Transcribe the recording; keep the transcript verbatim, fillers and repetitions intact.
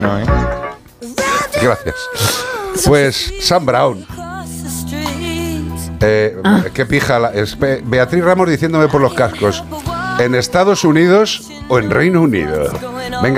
No, ¿eh? Gracias. Pues Sam Brown. Eh, Ah. Qué pija. La, es, Beatriz Ramos diciéndome por los cascos. ¿En Estados Unidos o en Reino Unido?